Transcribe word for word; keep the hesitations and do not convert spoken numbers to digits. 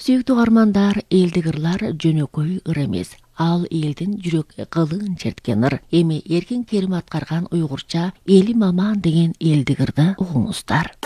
Сүйүктүү армандар, элдик ырлар жөнөкөй ыр эмес. Ал элдин жүрөк кылын черткен ыр. Эми Эркин Керим аткарган уйгурча Элим аман деген элдик ырды угуңуздар.